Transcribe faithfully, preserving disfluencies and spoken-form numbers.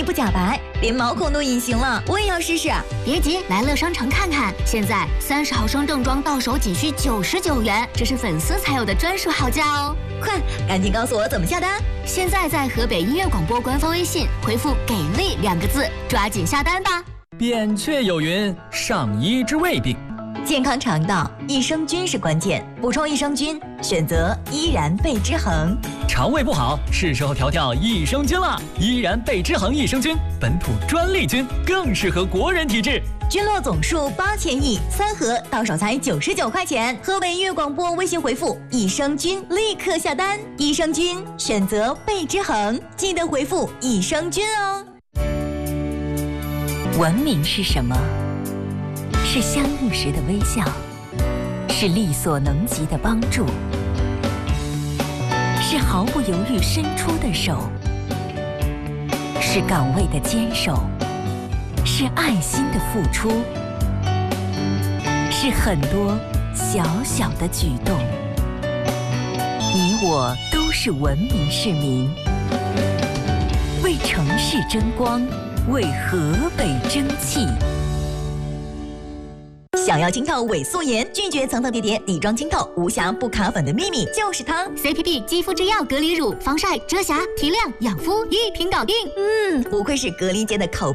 不假白，连毛孔都隐形了。我也要试试。 别急，来乐商城看看，现在三十毫升正装到手仅需九十九元，这是粉丝才有的专属好价哦！ 快，赶紧告诉我怎么下单。 现在在河北音乐广播官方微信回复“给力”两个字，抓紧下单吧。 扁鹊有云：上医治胃病。 健康肠道，益生菌是关键。补充益生菌，选择依然贝之恒。 肠胃不好，是时候调调益生菌了。依然贝之恒益生菌，本土专利菌，更适合国人体质。 菌落总数八千亿，三盒到手才九十九块钱。河北音乐广播微信回复“益生菌”，立刻下单。益生菌选择贝之恒，记得回复“益生菌”哦。 文明是什么？是相遇时的微笑，是力所能及的帮助，是毫不犹豫伸出的手，是岗位的坚守，是爱心的付出，是很多小小的举动。你我都是文明市民，为城市争光，为河北争气。 想要清透伪素颜，拒绝层层叠叠底妆清透，无瑕不卡粉的秘密就是它。 C P P 肌肤之钥隔离乳，防晒、遮瑕、提亮、养肤一瓶搞定。 嗯，不愧是隔离界的口